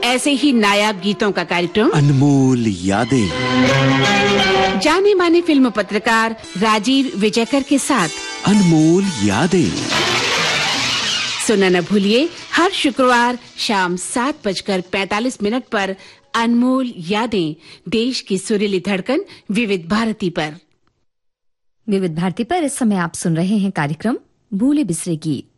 ऐसे ही नायाब गीतों का कार्यक्रम अनमोल यादें। जाने माने फिल्म पत्रकार राजीव विजयकर के साथ अनमोल यादें सुनना न भूलिए हर शुक्रवार शाम 7:45 पर अनमोल यादें, देश की सुरीली धड़कन विविध भारती पर। विविध भारती पर इस समय आप सुन रहे हैं कार्यक्रम भूले बिसरे गीत।